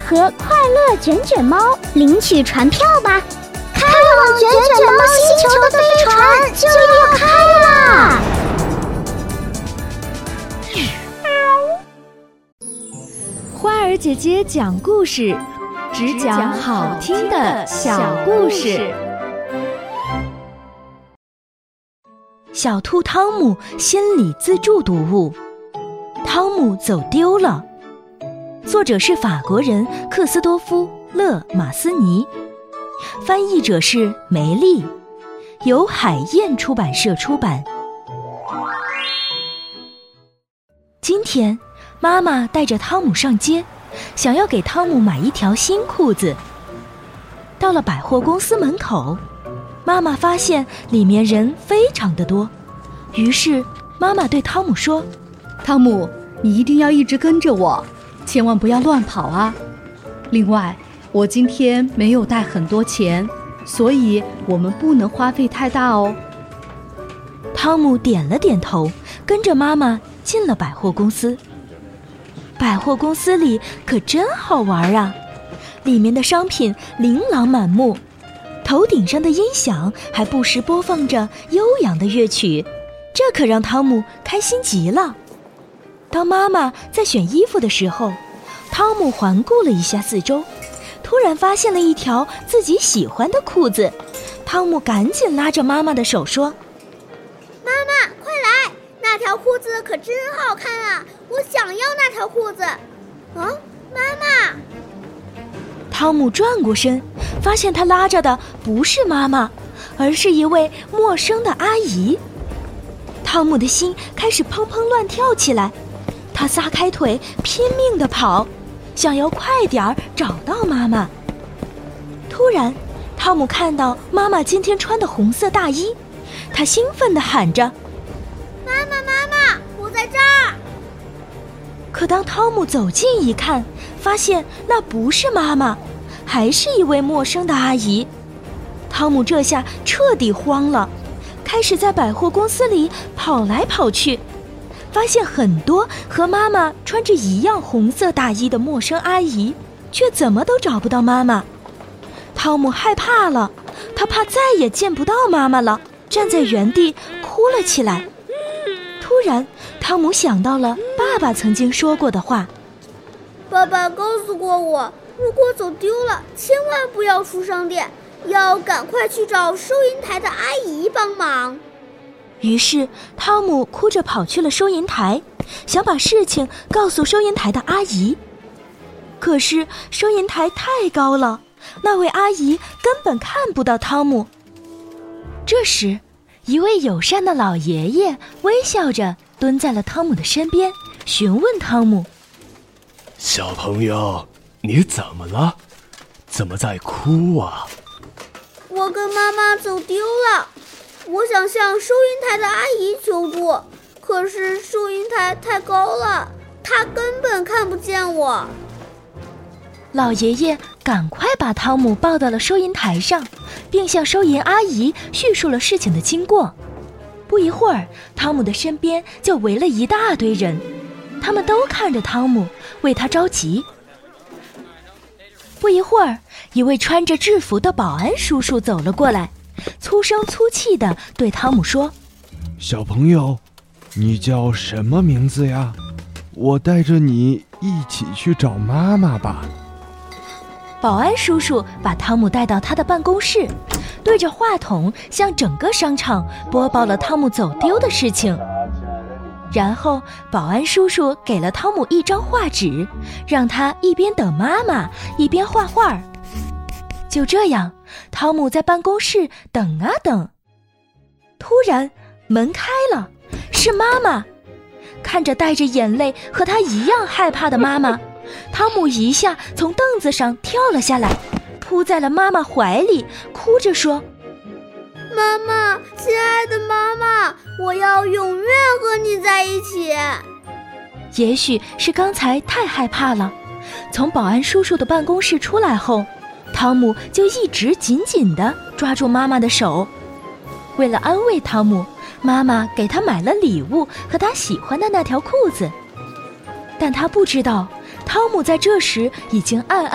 和快乐卷卷猫领取船票吧！开往卷卷猫星球的飞船就要开啦！ 花儿姐姐讲故事，只讲好听的小故事。 小兔汤姆心理自助读物，汤姆走丢了。作者是法国人克斯多夫·勒马斯尼，翻译者是梅丽，由海燕出版社出版。今天妈妈带着汤姆上街，想要给汤姆买一条新裤子。到了百货公司门口，妈妈发现里面人非常的多，于是妈妈对汤姆说： 汤姆，你一定要一直跟着我，千万不要乱跑啊！另外，我今天没有带很多钱，所以我们不能花费太大哦。 汤姆点了点头，跟着妈妈进了百货公司。百货公司里可真好玩啊，里面的商品琳琅满目，头顶上的音响还不时播放着悠扬的乐曲，这可让汤姆开心极了。当妈妈在选衣服的时候，汤姆环顾了一下四周，突然发现了一条自己喜欢的裤子。汤姆赶紧拉着妈妈的手说： 妈妈，快来，那条裤子可真好看啊，我想要那条裤子。妈妈。 汤姆转过身，发现他拉着的不是妈妈，而是一位陌生的阿姨。汤姆的心开始砰砰乱跳起来，他撒开腿拼命地跑，想要快点儿找到妈妈。突然，汤姆看到妈妈今天穿的红色大衣，他兴奋地喊着： 妈妈，妈妈，我在这儿！ 可当汤姆走近一看，发现那不是妈妈，还是一位陌生的阿姨。汤姆这下彻底慌了，开始在百货公司里跑来跑去，发现很多和妈妈穿着一样红色大衣的陌生阿姨，却怎么都找不到妈妈。汤姆害怕了，他怕再也见不到妈妈了，站在原地哭了起来。突然，汤姆想到了爸爸曾经说过的话： 爸爸告诉过我，如果走丢了，千万不要出商店，要赶快去找收银台的阿姨帮忙。 于是汤姆哭着跑去了收银台，想把事情告诉收银台的阿姨。可是收银台太高了，那位阿姨根本看不到汤姆。这时，一位友善的老爷爷微笑着蹲在了汤姆的身边，询问汤姆： 小朋友，你怎么了？怎么在哭啊？ 我跟妈妈走丢了，我想向收银台的阿姨求助，可是收银台太高了，她根本看不见我。 老爷爷赶快把汤姆抱到了收银台上，并向收银阿姨叙述了事情的经过。不一会儿，汤姆的身边就围了一大堆人，他们都看着汤姆，为他着急。不一会儿，一位穿着制服的保安叔叔走了过来，粗声粗气地对汤姆说： 小朋友，你叫什么名字呀？我带着你一起去找妈妈吧。 保安叔叔把汤姆带到他的办公室，对着话筒向整个商场播报了汤姆走丢的事情。然后保安叔叔给了汤姆一张画纸，让他一边等妈妈一边画画。就这样，汤姆在办公室等啊等。突然门开了，是妈妈。看着带着眼泪和他一样害怕的妈妈，汤姆一下从凳子上跳了下来，扑在了妈妈怀里，哭着说： 妈妈，亲爱的妈妈，我要永远和你在一起。 也许是刚才太害怕了，从保安叔叔的办公室出来后，汤姆就一直紧紧地抓住妈妈的手。为了安慰汤姆，妈妈给他买了礼物和他喜欢的那条裤子，但他不知道，汤姆在这时已经暗暗